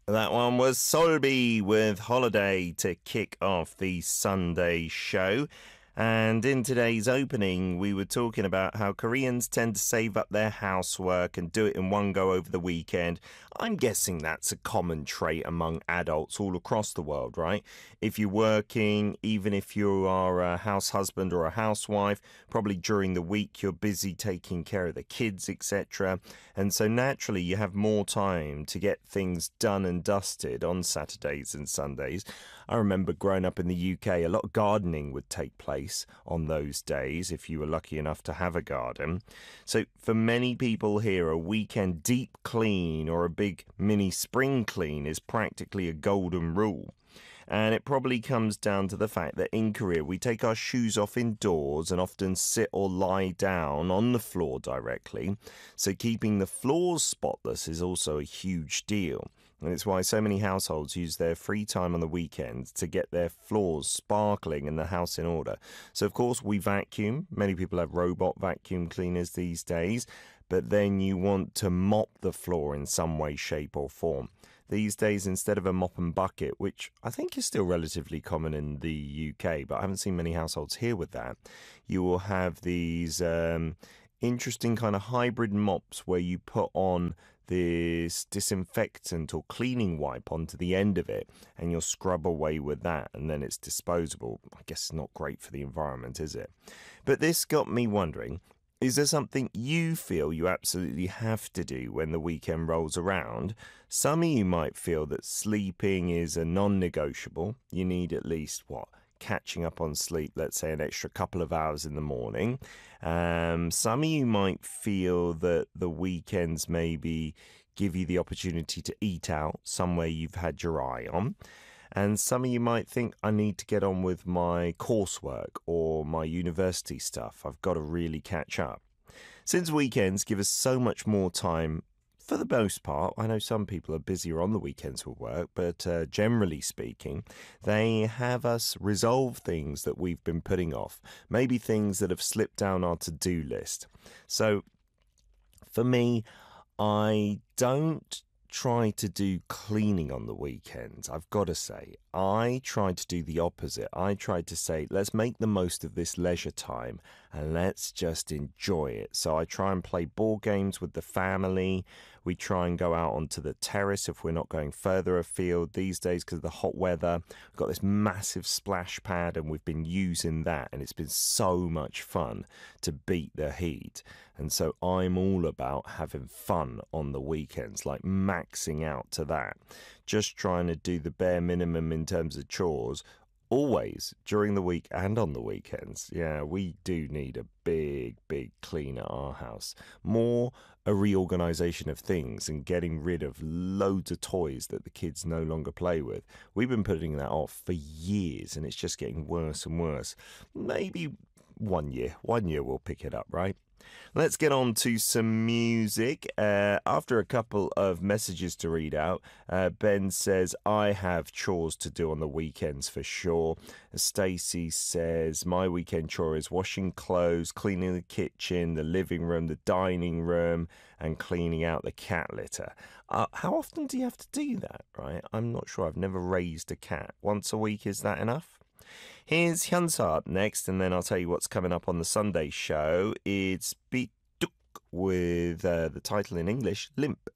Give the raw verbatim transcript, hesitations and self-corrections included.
That one was Solby with Holiday to kick off the Sunday show. And in today's opening, we were talking about how Koreans tend to save up their housework and do it in one go over the weekend. I'm guessing that's a common trait among adults all across the world, right? If you're working, even if you are a house husband or a housewife, probably during the week you're busy taking care of the kids, et cetera. And so naturally you have more time to get things done and dusted on Saturdays and Sundays. I remember growing up in the U K, a lot of gardening would take place on those days if you were lucky enough to have a garden. So for many people here, a weekend deep clean or a big mini spring clean is practically a golden rule. And it probably comes down to the fact that in Korea, we take our shoes off indoors and often sit or lie down on the floor directly. So keeping the floors spotless is also a huge deal. And it's why so many households use their free time on the weekends to get their floors sparkling and the house in order. So, of course, we vacuum. Many people have robot vacuum cleaners these days. But then you want to mop the floor in some way, shape or form. These days, instead of a mop and bucket, which I think is still relatively common in the U K, but I haven't seen many households here with that, you will have these um, interesting kind of hybrid mops where you put on this disinfectant or cleaning wipe onto the end of it and you'll scrub away with that and then it's disposable. I guess it's not great for the environment, is it? But this got me wondering, is there something you feel you absolutely have to do when the weekend rolls around? Some of you might feel that sleeping is a non-negotiable. You need at least, what, catching up on sleep, let's say an extra couple of hours in the morning. Um, some of you might feel that the weekends maybe give you the opportunity to eat out somewhere you've had your eye on. And some of you might think, I need to get on with my coursework or my university stuff. I've got to really catch up. Since weekends give us so much more time, for the most part, I know some people are busier on the weekends with work, but uh, generally speaking, they have us resolve things that we've been putting off, maybe things that have slipped down our to-do list. So for me, I don't try to do cleaning on the weekends. I've got to say, I tried to do the opposite. I tried to say, let's make the most of this leisure time and let's just enjoy it. So I try and play board games with the family. We try and go out onto the terrace if we're not going further afield these days because of the hot weather. We've got this massive splash pad and we've been using that and it's been so much fun to beat the heat. And so I'm all about having fun on the weekends, like maxing out to that. Just trying to do the bare minimum in terms of chores, always during the week and on the weekends. Yeah, we do need a big, big clean at our house. More a reorganization of things and getting rid of loads of toys that the kids no longer play with. We've been putting that off for years and it's just getting worse and worse. Maybe one year, one year we'll pick it up, right? Let's get on to some music. Uh, after a couple of messages to read out, uh, Ben says, I have chores to do on the weekends for sure. Stacey says, my weekend chore is washing clothes, cleaning the kitchen, the living room, the dining room, and cleaning out the cat litter. Uh, how often do you have to do that, right? I'm not sure. I've never raised a cat. Once a week, is that enough? Here's Hyunsa up next, and then I'll tell you what's coming up on the Sunday show. It's Beat Duk with uh, the title in English, Limp.